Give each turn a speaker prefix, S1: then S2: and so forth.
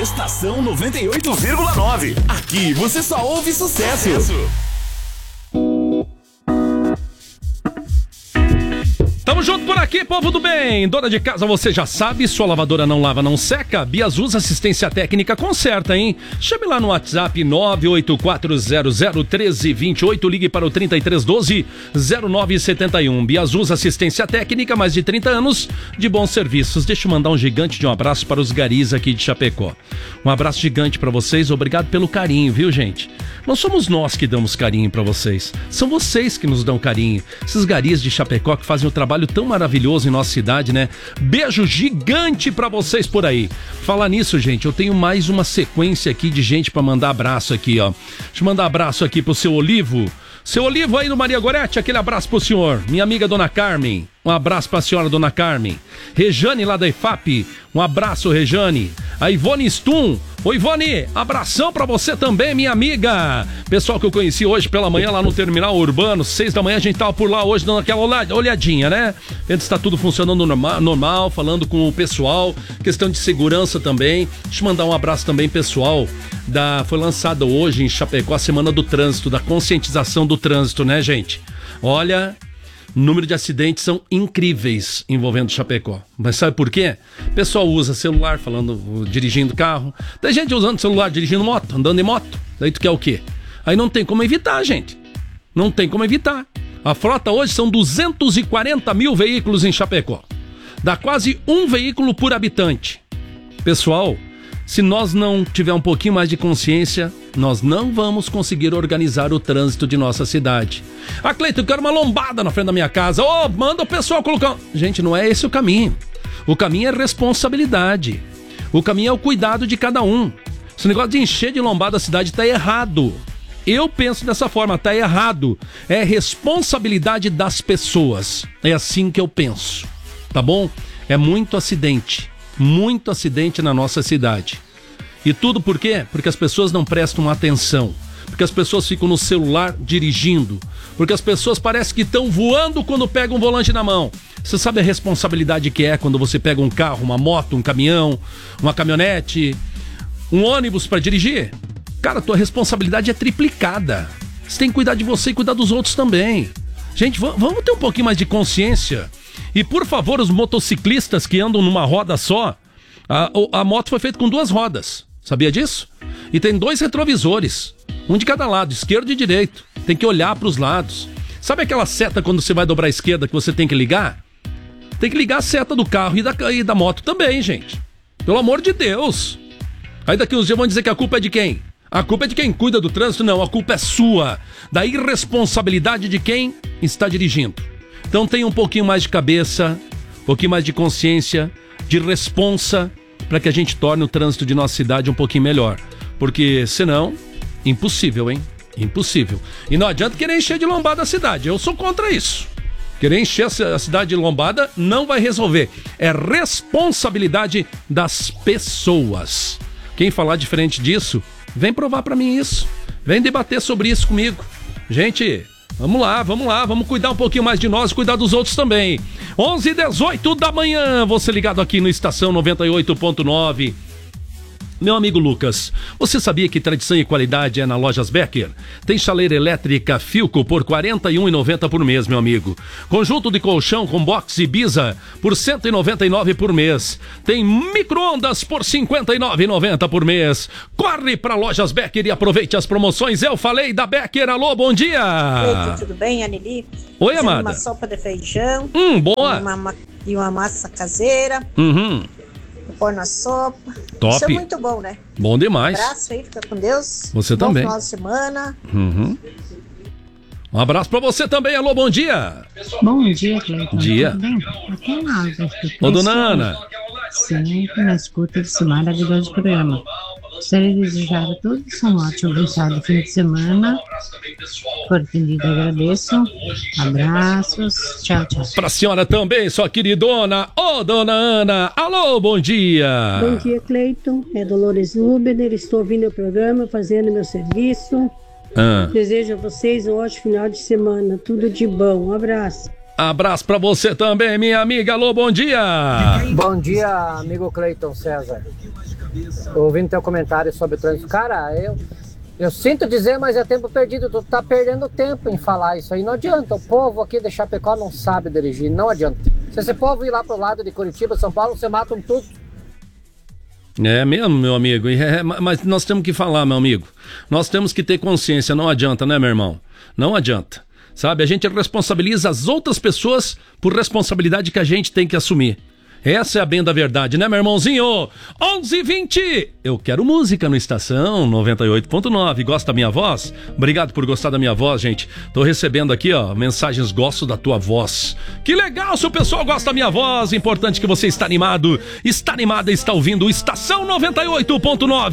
S1: Estação 98,9. Aqui você só ouve sucesso.
S2: Tamo junto por aqui, povo do bem. Dona de casa, você já sabe, sua lavadora não lava, não seca? Biasus Assistência Técnica conserta, hein? Chame lá no WhatsApp 984001328, ligue para o 3312-0971. Biasus Assistência Técnica, mais de 30 anos de bons serviços. Deixa eu mandar um gigante de um abraço para os garis aqui de Chapecó. Um abraço gigante para vocês, obrigado pelo carinho, viu, gente? Não somos nós que damos carinho para vocês, são vocês que nos dão carinho. Esses garis de Chapecó que fazem o trabalho tão maravilhoso em nossa cidade, né? Beijo gigante pra vocês por aí. Falar nisso, gente, eu tenho mais uma sequência aqui de gente pra mandar abraço aqui, ó. Deixa eu mandar abraço aqui pro seu Olivo. Seu Olivo aí do Maria Gorete, aquele abraço pro senhor. Minha amiga Dona Carmen, um abraço pra senhora Dona Carmen. Rejane lá da IFAP, um abraço, Rejane. A Ivone Stum, ô Ivone, abração pra você também, minha amiga. Pessoal que eu conheci hoje pela manhã lá no Terminal Urbano, 6 da manhã, a gente tava por lá hoje dando aquela olhadinha, né? Vendo se tá tudo funcionando normal, falando com o pessoal, questão de segurança também. Deixa eu mandar um abraço também, pessoal. Foi lançada hoje em Chapecó a Semana do Trânsito, da conscientização do trânsito, né, gente? Olha, o número de acidentes são incríveis envolvendo Chapecó. Mas sabe por quê? O pessoal usa celular dirigindo carro. Tem gente usando celular, dirigindo moto, andando em moto. Daí tu quer o quê? Aí não tem como evitar, gente. Não tem como evitar. A frota hoje são 240 mil veículos em Chapecó. Dá quase um veículo por habitante. Pessoal, se nós não tiver um pouquinho mais de consciência, nós não vamos conseguir organizar o trânsito de nossa cidade. Ah, Cleiton, eu quero uma lombada na frente da minha casa. Manda o pessoal colocar... Gente, não é esse o caminho. O caminho é responsabilidade. O caminho é o cuidado de cada um. Esse negócio de encher de lombada a cidade tá errado. Eu penso dessa forma, tá errado. É responsabilidade das pessoas. É assim que eu penso. Tá bom? É muito acidente na nossa cidade. E tudo por quê? Porque as pessoas não prestam atenção. Porque as pessoas ficam no celular dirigindo. Porque as pessoas parecem que estão voando quando pegam um volante na mão. Você sabe a responsabilidade que é quando você pega um carro, uma moto, um caminhão, uma caminhonete, um ônibus para dirigir? Cara, a tua responsabilidade é triplicada. Você tem que cuidar de você e cuidar dos outros também. Gente, vamos ter um pouquinho mais de consciência. E por favor, os motociclistas que andam numa roda só, a moto foi feita com 2 rodas. Sabia disso? E tem 2 retrovisores, um de cada lado, esquerdo e direito. Tem que olhar para os lados. Sabe aquela seta quando você vai dobrar a esquerda que você tem que ligar? Tem que ligar a seta do carro e da moto também, gente. Pelo amor de Deus. Aí daqui uns dias vão dizer que a culpa é de quem? A culpa é de quem cuida do trânsito? Não, a culpa é sua. Da irresponsabilidade de quem está dirigindo. Então tenha um pouquinho mais de cabeça, um pouquinho mais de consciência, de responsa, para que a gente torne o trânsito de nossa cidade um pouquinho melhor. Porque senão, impossível, hein? Impossível. E não adianta querer encher de lombada a cidade. Eu sou contra isso. Querer encher a cidade de lombada não vai resolver. É responsabilidade das pessoas. Quem falar diferente disso, vem provar pra mim isso. Vem debater sobre isso comigo. Gente, vamos lá, vamos cuidar um pouquinho mais de nós e cuidar dos outros também. 11h18 da manhã, você ligado aqui no Estação 98.9. Meu amigo Lucas, você sabia que tradição e qualidade é na Lojas Becker? Tem chaleira elétrica Philco por R$ 41,90 por mês, meu amigo. Conjunto de colchão com box Ibiza por R$ 199 por mês. Tem micro-ondas por R$ 59,90 por mês. Corre para Lojas Becker e aproveite as promoções. Eu falei da Becker. Alô, bom dia!
S3: Oi, tudo bem, Aneli?
S2: Oi, amada.
S3: Uma sopa de feijão.
S2: Boa!
S3: E uma massa caseira. Pôr na sopa.
S2: Top.
S3: Isso é muito bom, né?
S2: Bom demais.
S3: Um abraço aí, fica com Deus.
S2: Você
S3: bom
S2: também.
S3: Final de semana.
S2: Um abraço pra você também. Alô, bom dia.
S4: Bom dia, Cleiton.
S2: Dia.
S4: Tudo bem? Aqui é Nasa.
S2: Ô, dona Ana.
S4: Sempre na escuta desse maravilhoso programa. Gostaria de desejar a todos um ótimo, abençoado fim de semana. Por atendido, agradeço. Abraços. Tchau, tchau.
S2: Pra senhora também, sua queridona. Ô, dona Ana. Alô, bom dia.
S5: Bom dia, Cleiton. É Dolores Lubener. Estou ouvindo o programa, fazendo meu serviço. Desejo a vocês um ótimo final de semana. Tudo de bom. Um abraço.
S2: Abraço pra você também, minha amiga. Alô, bom dia.
S6: Bom dia, amigo Cleiton César. Ouvindo teu comentário sobre o trânsito. Cara, eu sinto dizer, mas é tempo perdido. Tu tá perdendo tempo em falar isso aí. Não adianta. O povo aqui de Chapecó não sabe dirigir. Não adianta. Se esse povo ir lá pro lado de Curitiba, São Paulo, você mata um tudo.
S2: É mesmo, meu amigo. Mas nós temos que falar, meu amigo. Nós temos que ter consciência. Não adianta, né, meu irmão? Não adianta. Sabe, a gente responsabiliza as outras pessoas por responsabilidade que a gente tem que assumir. Essa é a bem da verdade, né, meu irmãozinho? 11h20. Eu quero música no Estação 98.9. Gosta da minha voz? Obrigado por gostar da minha voz, gente. Tô recebendo aqui, ó, mensagens. Gosto da tua voz. Que legal se o pessoal gosta da minha voz. Importante que você está animado. Está animada e está ouvindo o Estação 98.9.